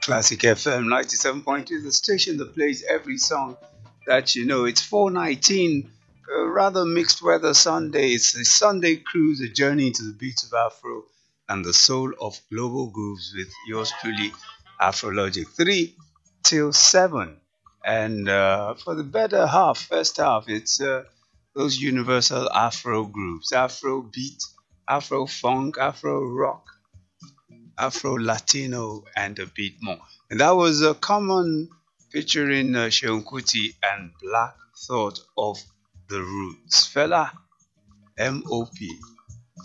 Classic FM 97.2, the station that plays every song that you know. It's 4:19, rather mixed weather Sunday. It's a Sunday cruise, a journey into the beats of Afro and the soul of global grooves with yours truly, Afrologic. 3 till 7. And for the better half, first half, it's those universal Afro grooves, Afro beat, Afro funk, Afro rock, Afro Latino, and a bit more. And that was a common featuring Seun Kuti and Black Thought of the Roots. Fela MOP.